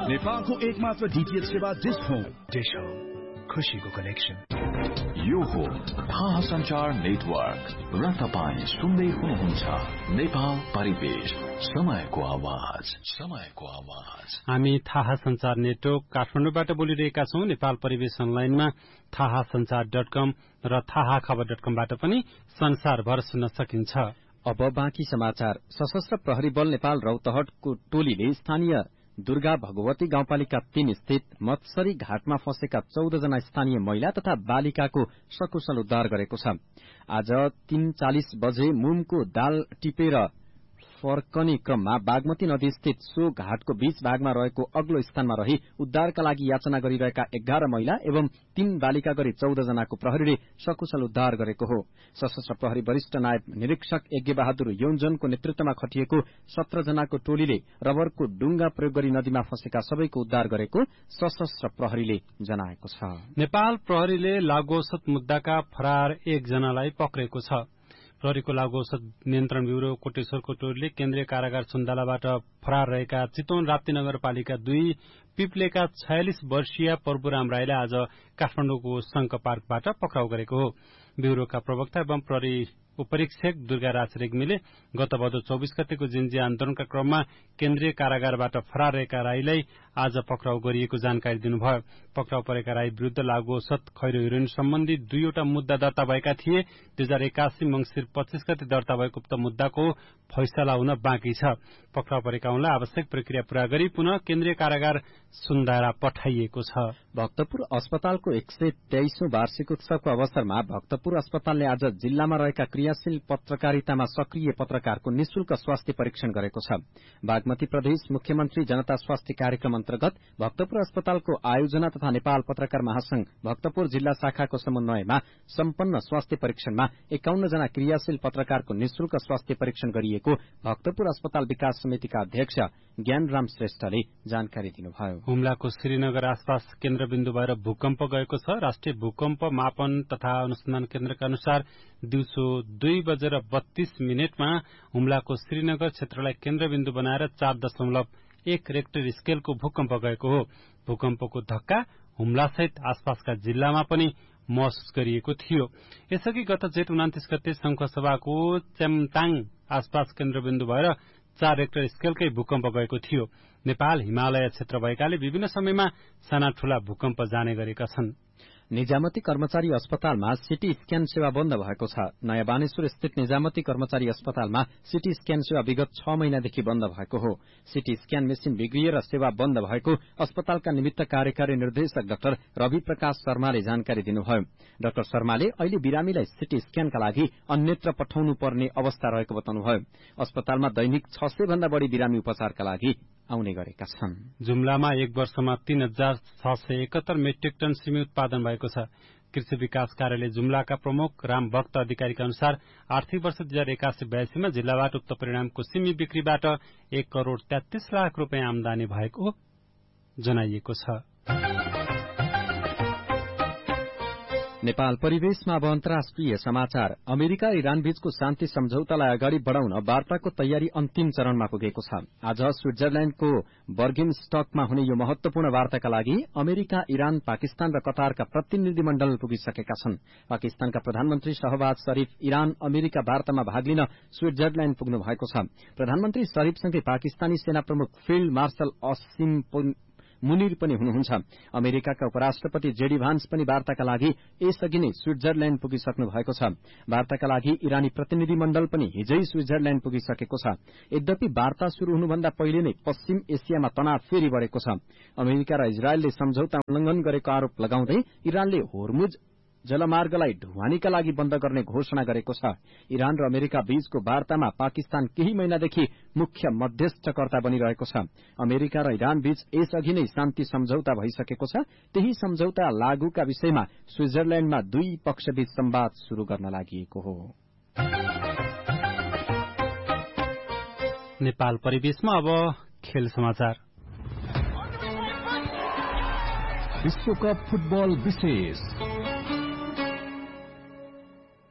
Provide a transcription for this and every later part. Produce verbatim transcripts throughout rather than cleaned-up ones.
नेपालको एकमात्र डीटीएच सेवा डिश होम। डिश होम, खुशीको कनेक्सन। यो हो थाहा सञ्चार नेटवर्क र तपाईँ सुन्दै हुनुहुन्छ नेपाल परिवेश, समयको आवाज, समयको आवाज। हामी थाहा सञ्चार नेटवर्क काठमाडौँबाट बोलिरहेका छौं। नेपाल परिवेश अनलाइनमा थाहा सञ्चार डट कम र थाहा खबर डट कमबाट पनि संसारभर सुन्न सकिन्छ। अब बाँकी समाचार। सशस्त्र प्रहरी बल नेपाल रौतहटको टोलीले स्थानीय दुर्गा भगवती गाउँपालिका तीन स्थित मत्सरी घाटमा फँसेका चौध जना स्थानीय महिला तथा बालिकाको सकुशल उद्धार गरेको छ। आज तीन चालिस बजे मुमको दाल टिपेर फर्कने क्रममा बागमती नदी स्थित सो घाटको बीच भागमा रहेको अग्लो स्थानमा रही उद्धारका लागि याचना गरिरहेका एघार महिला एवं तीन बालिका गरी चौध जनाको प्रहरीले सकुशल उद्धार गरेको हो। सशस्त्र प्रहरी वरिष्ठ नायब निरीक्षक यज्ञ बहादुर यौनजनको नेतृत्वमा खटिएको सत्र जनाको टोलीले रबरको डुंगा प्रयोग गरी नदीमा फँसेका सबैको उद्धार गरेको सशस्त्र प्रहरीले जनाएको छ। नेपाल प्रहरीले लागू औषध मुद्दाका फरार एकजनालाई पक्रेको छ। प्रहरीको लागू औषध नियन्त्रण ब्यूरो कोटेश्वरको टोलीले केन्द्रीय कारागार सुन्दालाबाट फरार रहेका चितवन राप्ती नगरपालिका दुई पिप्लेका छयालिस वर्षीय परशुराम राईलाई आज काठमाडौँको शंक पार्कबाट पक्राउ गरेको हो। ब्यूरोका प्रवक्ता एवं प्रहरी उपरीक्षक दुर्गाराज रेग्मीले गत भदौ चौबीस गतेको जिन्जी आन्दोलनका क्रममा केन्द्रीय कारागारबाट फरार रहेका राईलाई आज पक्राउ गरिएको जानकारी दिनुभयो। पक्राउ परेका राई विरूद्ध लागू औषध खैरो हिरोइन सम्बन्धी दुईवटा मुद्दा दर्ता भएका थिए। दुई हजार एकासी मंगिर पच्चीस गते दर्ता भएको उक्त मुद्दाको फैसला हुन बाँकी छ। पक्राउ परेका उनलाई आवश्यक प्रक्रिया पूरा गरी पुनः केन्द्रीय कारागार सुन्दारा पठाइएको छ। भक्तपुर अस्पतालको एक सय तेइसौं वार्षिक उत्सवको अवसरमा भक्तपुर अस्पतालले आज जिल्लामा रहेका क्रियाशील पत्रकारितामा सक्रिय पत्रकारको निशुल्क स्वास्थ्य परीक्षण गरेको छ। बागमती प्रदेश मुख्यमन्त्री जनता स्वास्थ्य कार्यक्रम अन्तर्गत भक्तपुर अस्पतालको आयोजना तथा नेपाल पत्रकार महासंघ भक्तपुर जिल्ला शाखाको समन्वयमा सम्पन्न स्वास्थ्य परीक्षणमा एकाउन्न जना क्रियाशील पत्रकारको निशुल्क स्वास्थ्य परीक्षण गरिएको भक्तपुर अस्पताल विकास समितिका अध्यक्ष ज्ञानराम श्रेष्ठले जानकारी दिनुभयो। हुम्लाको श्रीनगर आसपास केन्द्रबिन्दु भएर भूकम्प गएको छ। राष्ट्रिय भूकम्प मापन तथा अनुसन्धान केन्द्रका अनुसार दिउँसो दुई बजेर बत्तीस मिनटमा हुम्लाको श्रीनगर क्षेत्रलाई केन्द्रबिन्दु बनाएर चार दशमलव एक रेक्टर स्केलको भूकम्प गएको हो। भूकम्पको धक्का हुम्लासहित आसपासका जिल्लामा पनि महसुस गरिएको थियो। यसअघि गत जेठ उनातिस गते संखुवासभाको च्यामताङ आसपास केन्द्रबिन्दु भएर चार रेक्टर स्केलकै भूकम्प गएको थियो। नेपाल हिमालय क्षेत्र भएकाले विभिन्न समयमा साना ठूला भूकम्प जाने गरेका छन्। निजामती कर्मचारी अस्पतालमा सीटी स्क्यान सेवा बन्द भएको छ। नयाँ बानेश्वर स्थित निजामती कर्मचारी अस्पतालमा सीटी स्क्यान सेवा विगत छ महिनादेखि बन्द भएको हो। सीटी स्क्यान मेसिन बिग्रिएर सेवा बन्द भएको अस्पतालका निमित्त कार्यकारी निर्देशक डाक्टर रवि प्रकाश शर्माले जानकारी दिनुभयो। डाक्टर शर्माले अहिले बिरामीलाई सीटी स्क्यानका लागि अन्यत्र पठाउनु पर्ने अवस्था रहेको बताउनुभयो। अस्पतालमा दैनिक छ सय भन्दा बढ़ी बिरामी उपचारका लागि आउने गरेका छन्। जुम्लामा एक वर्षमा तीन हजार छ सय एकहत्तर मेट्रिक टन सिमी उत्पादन भएको छ। कृषि विकास कार्यालय जुम्लाका प्रमुख रामभक्त अधिकारीका अनुसार आर्थिक वर्ष दुई हजार एकासी बयासीमा जिल्लाबाट उक्त परिणामको सिमी बिक्रीबाट एक करोड़ तेत्तीस लाख रूपियाँ आमदानी भएको जनाइएको छ। नेपाल परिवेशमा अब अन्तर्राष्ट्रिय समाचार। अमेरिका इरान बीचको शान्ति सम्झौतालाई अगाडि बढ़ाउन वार्ताको तयारी अन्तिम चरणमा पुगेको छ। आज स्विट्जरल्याण्डको बर्गिनस्टकमा हुने यो महत्वपूर्ण वार्ताका लागि अमेरिका, इरान, पाकिस्तान र कतारका प्रतिनिधिमण्डल पुगिसकेका छन्। पाकिस्तानका प्रधानमन्त्री शहबाज शरीफ इरान अमेरिका वार्तामा भाग लिन स्विट्जरल्याण्ड पुग्नु भएको छ। प्रधानमन्त्री शरीफसँगै पाकिस्तानी सेना प्रमुख फिल्ड मार्शल असिम मुनिर पनि हुनुहुन्छ। अमेरिकाका उपराष्ट्रपति जेडी भान्स पनि वार्ताका लागि यसअघि नै स्विट्जरल्याण्ड पुगिसक्नु भएको छ। वार्ताका लागि इरानी प्रतिनिधिमण्डल पनि हिजै स्विट्जरल्याण्ड पुगिसकेको छ। यद्यपि वार्ता शुरू हुनुभन्दा पहिले नै पश्चिम एसियामा तनाव फेरि बढ़ेको छ। अमेरिका र इजरायलले सम्झौता उल्लंघन गरेको आरोप लगाउँदै इरानले होर्मुज जलमार्गलाई ढुवानीका लागि बन्द गर्ने घोषणा गरेको छ। इरान र अमेरिका बीचको वार्तामा पाकिस्तान केही महिनादेखि मुख्य मध्यस्थकर्ता बनिरहेको छ। अमेरिका र इरान बीच यसअघि नै शान्ति सम्झौता भइसकेको छ। त्यही सम्झौता लागूका विषयमा स्विट्जरल्याण्डमा दुई पक्षबीच संवाद शुरू गर्न लागि हो। नेपाल परिवेशमा अब खेल समाचार। विश्वकप फुटबल विशेष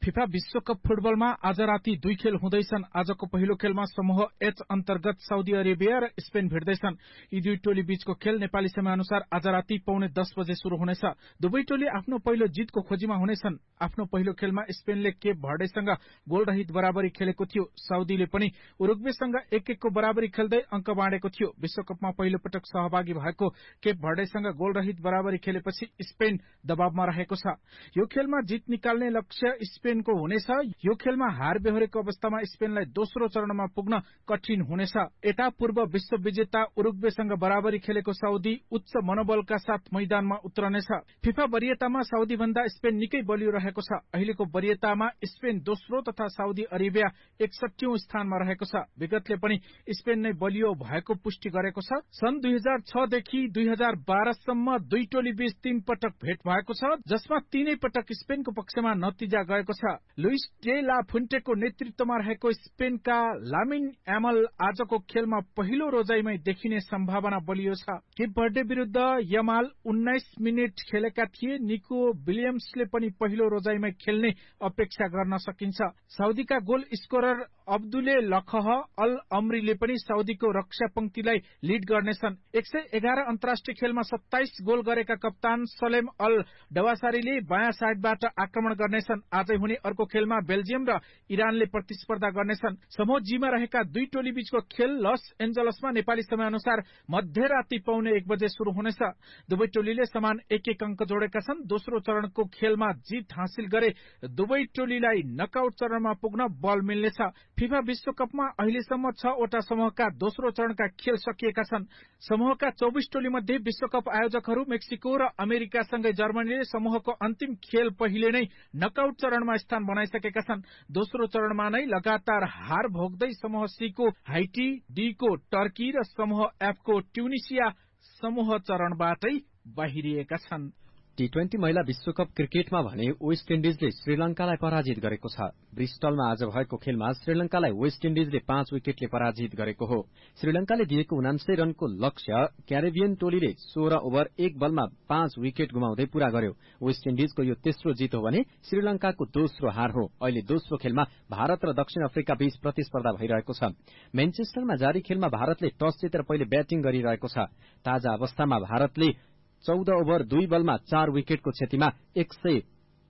फिफा विश्वकप फुटबलमा आज राति दुई खेल हुँदैछन्। आजको पहिलो खेलमा समूह एच अन्तर्गत साउदी अरेबिया र स्पेन भिड्दैछन्। यी दुई टोली बीचको खेल नेपाली समय अनुसार आज राति पौने दस बजे शुरू हुनेछ। दुवै टोली आफ्नो पहिलो जितको खोजीमा हुनेछन्। आफ्नो पहिलो खेलमा स्पेनले केप भर्डेसँग गोलरहित बराबरी खेलेको थियो। साउदीले पनि उरुग्वेसँग एक एकको बराबरी खेल्दै अंक बाँडेको थियो। विश्वकपमा पहिलो पटक सहभागी भएको केप भर्डेसँग गोलरहित बराबरी खेलेपछि स्पेन दबावमा रहेको छ। यो खेलमा जित निकाल्ने लक्ष्य स्पेनको हुनेछ। यो खेलमा हार बेहोरेको अवस्थामा स्पेनलाई दोस्रो चरणमा पुग्न कठिन हुनेछ। यता पूर्व विश्व विजेता उरुग्वेसँग बराबरी खेलेको साउदी उच्च मनोबलका साथ मैदानमा उत्रनेछ। फिफा वरियतामा साउदी भन्दा स्पेन निकै बलियो रहेको छ। अहिलेको वरियतामा स्पेन दोस्रो तथा साउदी अरेबिया एकसठीौं स्थानमा रहेको छ। विगतले पनि स्पेन नै बलियो भएको पुष्टि गरेको छ। सन् दुई हजार छ देखि दुई हजार बाह्र सम्म दुई टोली बीच तीन पटक भेट भएको छ, जसमा तीनै पटक स्पेनको पक्षमा नतिजा गएको छ। लुइस डे ला फुन्टेको नेतृत्वमा रहेको स्पेनका लामिन यामल आजको खेलमा पहिलो रोजाइमै देखिने सम्भावना बलियो छ। केप भर्डे विरुद्ध यमाल उन्नाइस मिनेट खेलेका थिए। निको विलियम्सले पनि पहिलो रोजाइमै खेल्ने अपेक्षा गर्न सकिन्छ। साउदीका गोल स्कोरर अब्दुले लखह अल अमरीले पनि साउदीको रक्षा पंक्तिलाई लीड गर्नेछन्। एक सय एघार अन्तर्राष्ट्रिय खेलमा सत्ताइस गोल गरेका कप्तान सलेम अल डवासारीले बायाँ साइडबाट आक्रमण गर्नेछन्। आजै हुने अर्को खेलमा बेल्जियम र इरानले प्रतिस्पर्धा गर्नेछन्। समूह जीमा रहेका दुई टोली बीचको खेल लस एन्जलसमा नेपाली समय अनुसार मध्यराति पौने एक बजे शुरू हुनेछ। दुवै टोलीले समान एक एक अंक जोडेका छन्। दोस्रो चरणको खेलमा जित हासिल गरे दुवै टोलीलाई नकआउट चरणमा पुग्न बल मिल्नेछ। फिफा विश्वकपमा अहिलेसम्म छवटा समूहका दोस्रो चरणका खेल सकिएका छन्। समूहका चौबिस टोली मध्ये विश्वकप आयोजकहरू मेक्सिको र अमेरिकासँगै जर्मनीले समूहको अन्तिम खेल पहिले नै नकआउट चरणमा स्थान बनाइसकेका छन्। दोस्रो चरणमा नै लगातार हार भोग्दै समूह सी को हाइटी, डी को टर्की र समूह एफ को ट्युनिसिया समूह चरणबाटै बाहिरिएका छन्। टी ट्वेन्टी महिला विश्वकप क्रिकेटमा भने वेस्ट इन्डिजले श्रीलंकालाई पराजित गरेको छ। ब्रिस्टलमा आज भएको खेलमा श्रीलंकालाई वेस्ट इन्डिजले पाँच विकेटले पराजित गरेको हो। श्रीलंकाले दिएको उनान्सय रनको लक्ष्य क्यारेबियन टोलीले सोह्र ओभर एक बलमा पाँच विकेट गुमाउँदै पूरा गर्यो। वेस्ट इन्डिजको यो तेस्रो जित हो भने श्रीलंकाको दोस्रो हार हो। अहिले दोस्रो खेलमा भारत र दक्षिण अफ्रिका बीच प्रतिस्पर्धा भइरहेको छ। मेन्चेस्टरमा जारी खेलमा भारतले टस जितेर पहिले ब्याटिङ गरिरहेको छ। ताजा अवस्थामा भारतले चौध ओभर दुई बलमा चार विकेटको क्षतिमा एक सय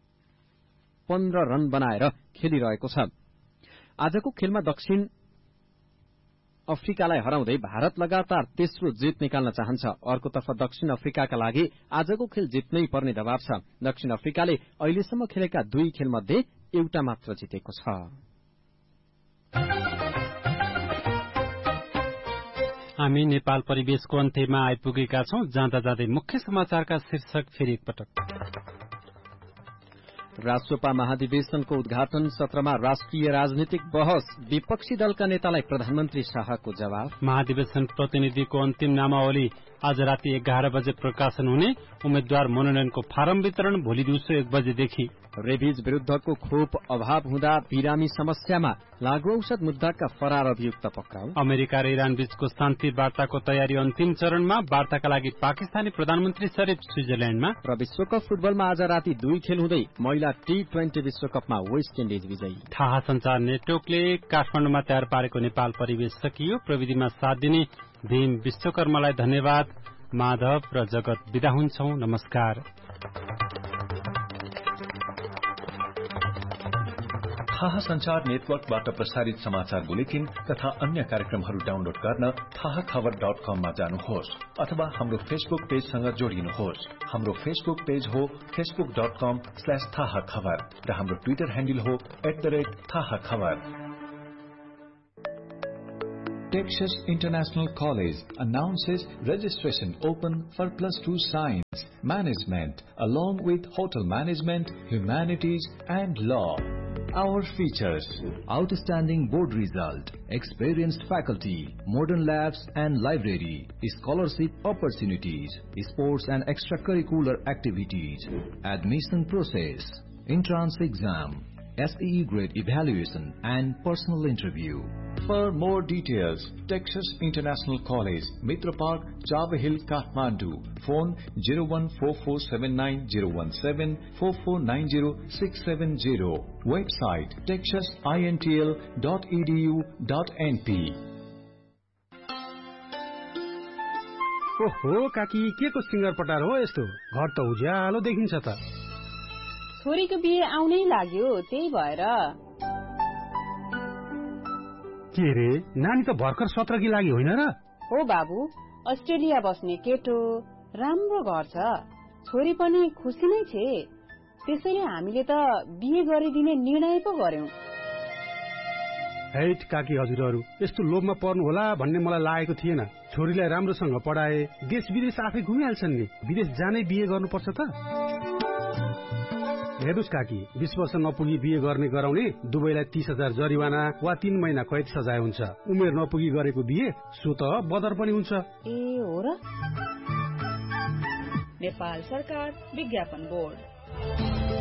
पन्ध्र रन बनाएर खेलिरहेको छ। आजको खेलमा दक्षिण अफ्रिकालाई हराउँदै भारत लगातार तेस्रो जित निकाल्न चाहन्छ। अर्कोतर्फ दक्षिण अफ्रिकाका लागि आजको खेल जित्नै पर्ने दबाव छ। दक्षिण अफ्रिकाले अहिलेसम्म खेलेका दुई खेलमध्ये एउटा मात्र जितेको छ। हामी नेपाल परिवेशको अन्त्यमा आइपुगेका छौं। जाँदा जाँदै मुख्य समाचारका शीर्षक फेरि एकपटक। राष्ट्रपा महाधिवेशनको उद्घाटन सत्रमा राष्ट्रिय राजनीतिक बहस, विपक्षी दलका नेतालाई प्रधानमन्त्री शाहको जवाब। महाधिवेशन प्रतिनिधिको अन्तिम नामावली आज राति एघार बजे प्रकाशन हुने। उम्मेद्वार मनोनयनको फारम वितरण भोलि दिउँसो एक बजेदेखि। रेबिज विरूद्धको खोप अभाव हुँदा बिरामी समस्यामा लागू औषध मुद्दाका फरार अभियुक्त पक्राउ। अमेरिका र इरान बीचको शान्ति वार्ताको तयारी अन्तिम चरणमा। वार्ताका लागि पाकिस्तानी प्रधानमन्त्री सरिफ स्विजरल्याण्डमा। र विश्वकप फुटबलमा आज राति दुई खेल हुँदै महिला टी ट्वेन्टी विश्वकपमा वेस्ट इन्डिज विजयी। थाहा संचार नेटवर्कले काठमाडौँमा तयार पारेको नेपाल परिवेश सकियो। प्रविधिमा साथ दिने भीम विश्वकर्मालाई धन्यवाद। माधव र जगत बिदा हुन्छौं। नमस्कार। थाहा संचार नेटवर्कबाट प्रसारित समाचार बुलेटिन तथा अन्य कार्यक्रमहरू डाउनलोड गर्न थाहा खबर डट कममा जानुहोस् अथवा हाम्रो फेसबुक पेजसँग जोडिनुहोस्। हाम्रो फेसबुक पेज हो फेसबुक डट कम स्ल्याश थाहा खबर र हाम्रो ट्विटर ह्यान्डल हो एट द रेट थाहा खबर। Texas International College announces registration open for plus two science, management, along with hotel management, humanities, and law. Our features: outstanding board result, experienced faculty, modern labs and library, scholarship opportunities, sports and extracurricular activities, admission process, entrance exam, S E E grade evaluation and personal interview. For more details, Texas International College, Mitra Park, Chava Hill, Kathmandu. Phone zero one four four seven nine zero one seven four four nine zero six seven zero. Website texas intl dot e d u dot n p. ओहो काकी के को singer पटार हो यस्तो? घर त उज्यालो देखिन्छ त। छोरीको बिहे आउनै लाग्यो, त्यही भएर। के रे, नानी त भर्खर सत्रकी लागि होइन र? हो बाबु, अस्ट्रेलिया बस्ने केटो, राम्रो घर छ, छोरी पनि खुसी नै छे, त्यसैले हामीले त बिहे गरिदिने निर्णय पो गर्यौं। हैट काकी हजुरहरू, यस्तो लोभमा पर्नु होला भन्ने मलाई लागेको थिएन। छोरीलाई राम्रोसँग पढाए, देश विदेश आफै घुमिहाल्छन् नि, विदेश जानै बिहे गर्नुपर्छ त? हेर्नुस् काकी, बीस वर्ष नपुगी बिहे गर्ने गराउने दुवैलाई तीस हजार जरिवाना वा तीन महिना कैद सजाय हुन्छ। उमेर नपुगी गरेको बिहे सो त बदर पनि हुन्छ। ए हो र? नेपाल सरकार विज्ञापन बोर्ड।